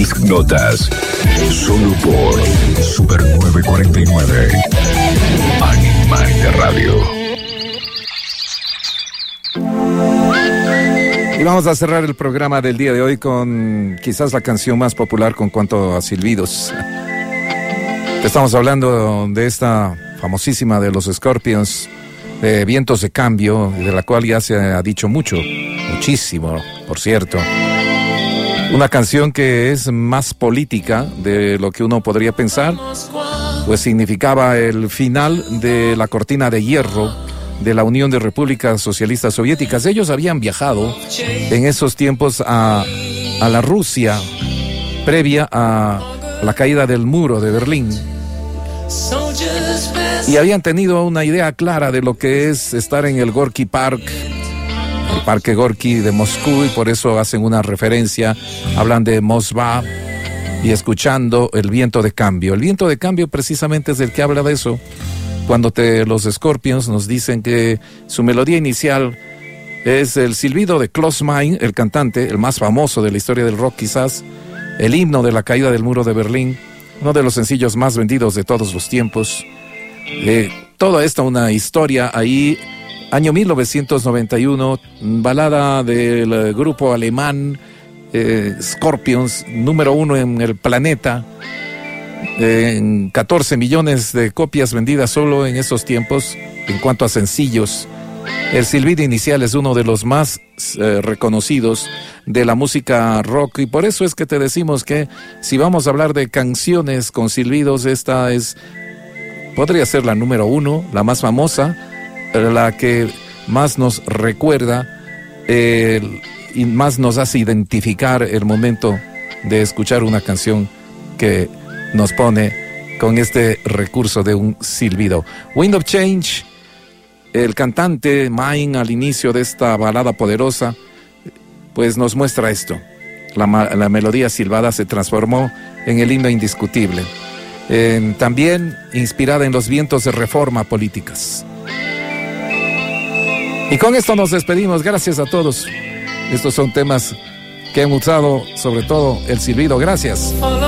Big Notas. Solo por Super 949. Animal Radio. Y vamos a cerrar el programa del día de hoy con quizás la canción más popular con cuanto a silbidos. Estamos hablando de esta famosísima de los Scorpions, de Vientos de Cambio, de la cual ya se ha dicho muchísimo, por cierto. Una canción que es más política de lo que uno podría pensar, pues significaba el final de la cortina de hierro de la Unión de Repúblicas Socialistas Soviéticas. Ellos habían viajado en esos tiempos a la Rusia previa a la caída del muro de Berlín, y habían tenido una idea clara de lo que es estar en el Gorky Park, el Parque Gorky de Moscú, y por eso hacen una referencia, hablan de Moskva y escuchando el viento de cambio. El viento de cambio precisamente es el que habla de eso, cuando los Scorpions nos dicen que su melodía inicial es el silbido de Klaus Meine, el cantante, el más famoso de la historia del rock quizás, el himno de la caída del muro de Berlín, uno de los sencillos más vendidos de todos los tiempos. Toda esta una historia ahí, año 1991, balada del grupo alemán Scorpions, número 1 en el planeta, en 14 millones de copias vendidas solo en esos tiempos. En cuanto a sencillos, el silbido inicial es uno de los más reconocidos de la música rock, y por eso es que te decimos que si vamos a hablar de canciones con silbidos, esta podría ser la número 1, la más famosa, la que más nos recuerda y más nos hace identificar el momento de escuchar una canción que nos pone con este recurso de un silbido. Wind of Change, el cantante Meine al inicio de esta balada poderosa, pues nos muestra esto. La melodía silbada se transformó en el himno indiscutible. También inspirada en los vientos de reforma políticas. Y con esto nos despedimos. Gracias a todos. Estos son temas que han usado sobre todo el silbido. Gracias.